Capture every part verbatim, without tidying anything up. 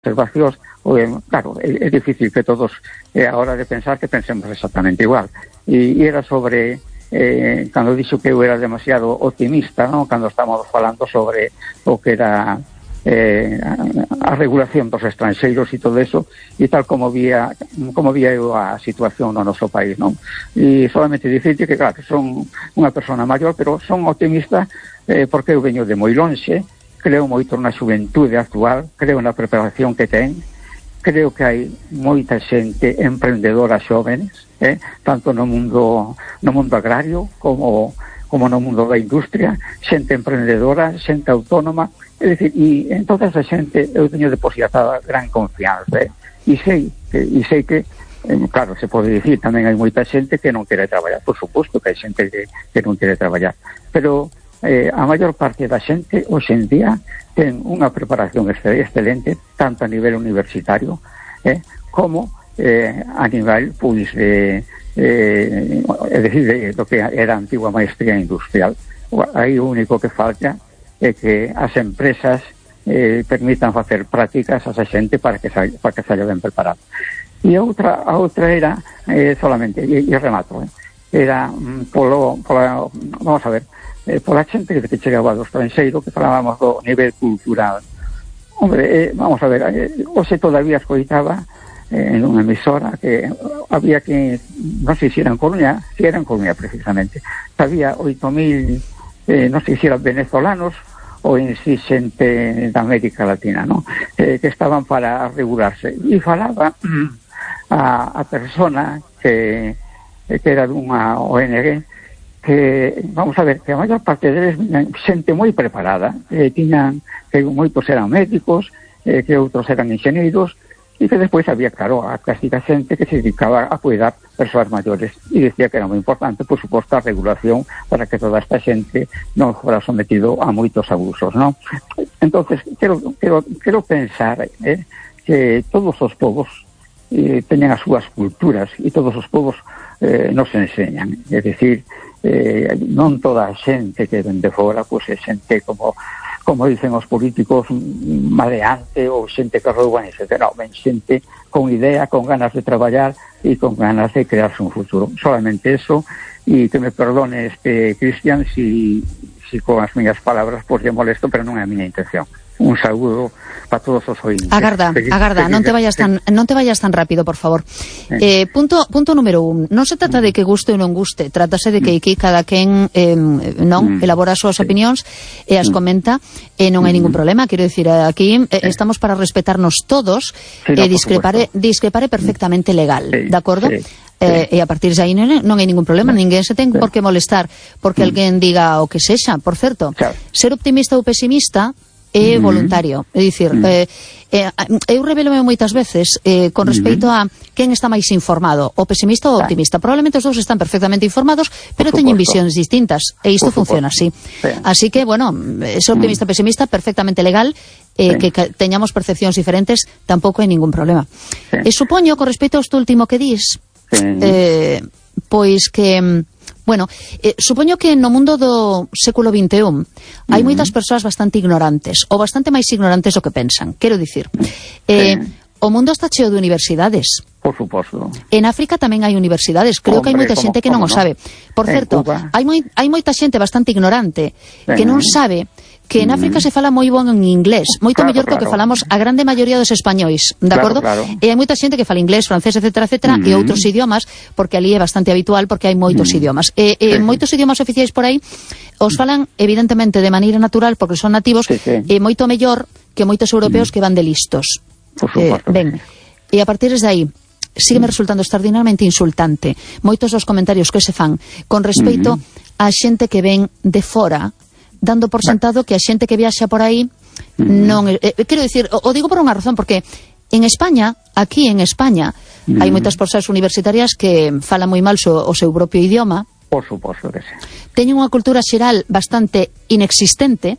observacións, eh, claro, é, é difícil que todos, eh, a hora de pensar, que pensemos exactamente igual. E, e era sobre, eh, cando dixo que eu era demasiado optimista, ¿no? Cando estamos falando sobre o que era eh, a, a regulación dos estranxeiros e todo eso, e tal como vía como vía eu a situación no noso país, non? E solamente dicirte que, claro, que son unha persona maior, pero son optimista eh, porque eu veño de moi lonxe, creo moito na xuventude actual, creo na preparación que ten, creo que hai moita xente emprendedora xóvenes, eh, tanto no mundo no mundo agrario como como no mundo da industria, xente emprendedora, xente autónoma, é dicir, e en toda esa xente eu teño depositada gran confianza, eh, e sei que, e sei que eh, claro, se pode dicir, tamén hai moita xente que non quere traballar, por suposto que hai xente que, que non quere traballar, pero eh, a maior parte da xente hoxe en día ten unha preparación excelente, tanto a nivel universitario eh, como eh, a nivel, pois, de Eh, é dicir, de, do que era a antigua maestría industrial. Aí o único que falta é que as empresas eh, permitan facer prácticas a esa xente para que sa, para que saia ben preparado. E a outra, a outra era eh, solamente, e, e remato, eh, era mm, polo, pola, vamos a ver, eh, pola xente que chegaba do estranxeiro, que falábamos do nivel cultural. Hombre, eh, vamos a ver, eh, hoxe todavía escoitaba en unha emisora que había que, non sei se era en Coruña, si era en Coruña precisamente, había oito mil, eh, non sei se eran venezolanos ou en si xente da América Latina, ¿no? Eh, que estaban para regularse. E falaba a, a persona que, que era dunha O N G que, vamos a ver, que a maior parte deles xente moi preparada, eh, tiñan, que moitos eran médicos, eh, que outros eran enxeneiros, e que despois había, claro, a clásica xente que se dedicaba a cuidar persoas maiores e decía que era moi importante, por suposto, a regulación para que toda esta xente non fora sometido a moitos abusos, non? Entonces, quero, quero, quero pensar eh, que todos os povos eh, teñen as súas culturas e todos os povos eh, nos enseñan, é dicir, eh, non toda a xente que ven de fora, pois é xente como como dicen os políticos, maleante ou xente que rouban, etcétera. Non, ben xente con idea, con ganas de traballar e con ganas de crearse un futuro. Solamente eso, e que me perdone este Cristian si, si con as miñas palabras pues lle molesto, pero non é a miña intención. Un saúdo para todos os ointes. Agarda, Segui, agarda, non te vayas tan non te vayas tan rápido, por favor. Eh, punto punto número un. Non se trata de que guste ou non guste, trátase de que aquí cada quen eh, non elabora as súas opinións e as comenta, e non hai ningún problema, quero dicir, aquí eh, estamos para respetarnos todos e eh, discrepare discrepare perfectamente legal, de acordo? Eh, e a partir de aí non, non hai ningún problema, ninguén se ten por que molestar porque alguén diga o que sexa. Por certo, ser optimista ou pesimista é voluntario, é dicir, eh, eh, eu revelome moitas veces eh, con respecto a quen está máis informado, o pesimista ou o optimista. Probablemente os dous están perfectamente informados, pero teñen visións distintas, e isto funciona así. Así que, bueno, ser optimista ou pesimista, perfectamente legal, eh, que teñamos percepcións diferentes, tampouco hai ningún problema. E supoño, con respecto a isto último que dis, eh, pois que... Bueno, eh, supoño que no mundo do século vinte e un hai uh-huh. moitas persoas bastante ignorantes, ou bastante máis ignorantes do que pensan. Quero dicir, eh, sí. o mundo está cheo de universidades. Por suposto. En África tamén hai universidades. Creo Hombre, que hai moita xente que non o sabe. Por en certo, hai, moi, hai moita xente bastante ignorante sí. que non sabe que en África se fala moi bon en inglés, moito claro, mellor claro. que o que falamos a grande maioría dos españois, de acordo? Claro, claro. E hai moita xente que fala inglés, francés, etcétera, etcétera, uh-huh. e outros idiomas, porque ali é bastante habitual, porque hai moitos uh-huh. idiomas. E, e sí, moitos idiomas oficiais por aí os falan, evidentemente, de maneira natural, porque son nativos, sí, sí. e moito mellor que moitos europeos uh-huh. que van de listos. Por suposto. Eh, ben, e a partir de aí, sígueme resultando extraordinariamente insultante moitos dos comentarios que se fan con respecto uh-huh. a xente que ven de fora, dando por sentado que a xente que viaxa por aí non... Eh, quero dicir, o, o digo por unha razón, porque en España, aquí en España, mm. hai moitas persoas universitarias que falan moi mal so, o seu propio idioma. Por suposto que sí. Teñen unha cultura xeral bastante inexistente,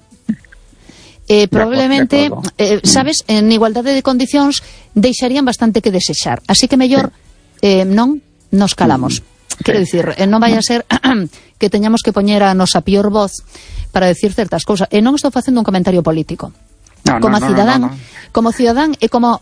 eh, probablemente, eh, sabes, en igualdade de condicións deixarían bastante que desexar. Así que mellor eh, non nos calamos. Mm. Quero dicir, eh, non vai a ser que teñamos que poñer a nosa pior voz para decir certas cousas. E non estou facendo un comentario político. No, como no, cidadán, no, no, no. como cidadán e como